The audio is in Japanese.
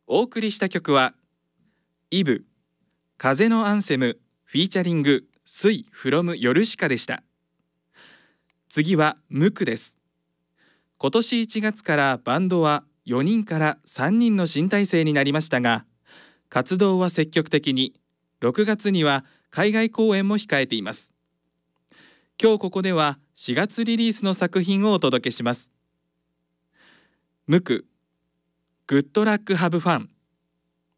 お送りした曲はイブ風のアンセムフィーチャリングスイフロムヨルシカでした。次はムクです。今年1月からバンドは4人から3人の新体制になりましたが、活動は積極的に、6月には海外公演も控えています。今日ここでは4月リリースの作品をお届けします。ムク、グッドラックハブファン。